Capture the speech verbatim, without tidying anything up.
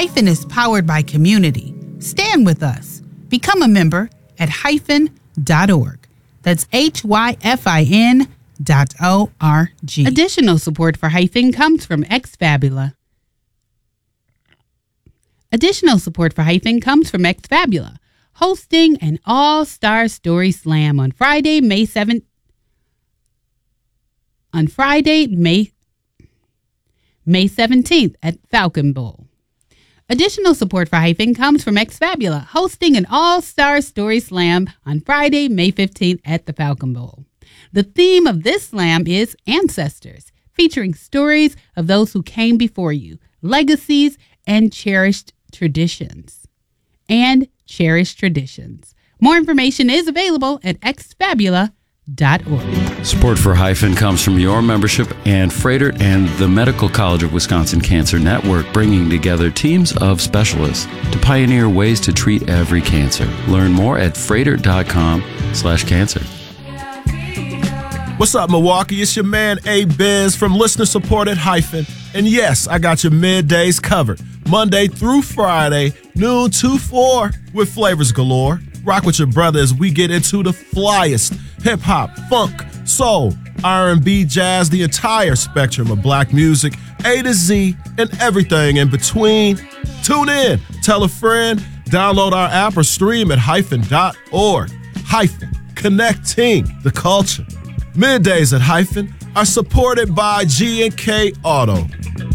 Hyphen is powered by community. Stand with us. Become a member at hyphen dot org. That's H Y F I N dot O R G. Additional support for Hyphen comes from Xfabula. Additional support for Hyphen comes from Xfabula, hosting an all-star story slam on Friday, May seventh. On Friday, May May seventeenth at Falcon Bowl. Additional support for Hyphen comes from Xfabula, hosting an all-star story slam on Friday, May fifteenth at the Falcon Bowl. The theme of this slam is Ancestors, featuring stories of those who came before you, legacies, and cherished traditions. And cherished traditions. More information is available at xfabula dot org. Support for Hyphen comes from your membership and Freighter and the Medical College of Wisconsin Cancer Network, bringing together teams of specialists to pioneer ways to treat every cancer. Learn more at freighter dot com slash cancer. What's up, Milwaukee? It's your man, A-Biz from listener-supported Hyphen. And yes, I got your middays covered. Monday through Friday, noon to four, with flavors galore. Rock with your brother as we get into the flyest hip-hop, funk, soul, R and B, jazz, the entire spectrum of black music, A to Z, and everything in between. Tune in, tell a friend, download our app or stream at hyphen dot org. Hyphen, connecting the culture. Middays at Hyphen are supported by G and K Auto.